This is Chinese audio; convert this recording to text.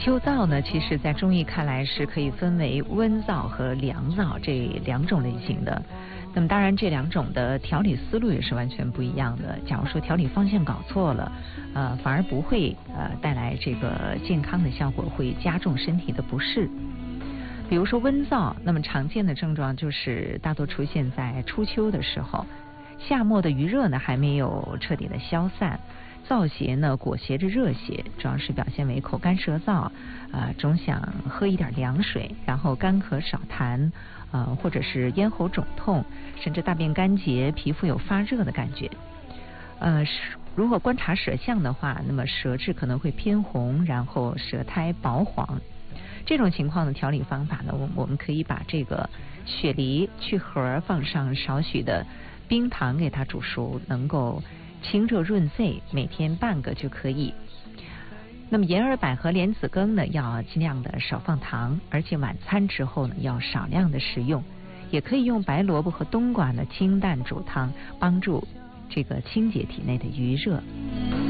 秋燥呢，其实在中医看来是可以分为温燥和凉燥这两种类型的。那么当然这两种的调理思路也是完全不一样的。假如说调理方向搞错了，反而不会带来这个健康的效果，会加重身体的不适。比如说温燥，那么常见的症状就是大多出现在初秋的时候，夏末的余热呢还没有彻底的消散，燥邪呢裹挟着热邪，主要是表现为口干舌燥，总想喝一点凉水，然后干咳少痰，或者是咽喉肿痛，甚至大便干结，皮肤有发热的感觉。如果观察舌象的话，那么舌质可能会偏红，然后舌苔薄黄。这种情况的调理方法呢，我们可以把这个雪梨去核，放上少许的冰糖给它煮熟，能够清热润肺，每天半个就可以。那么银耳百合莲子羹呢，要尽量的少放糖，而且晚餐之后呢要少量的食用。也可以用白萝卜和冬瓜呢清淡煮汤，帮助这个清洁体内的余热。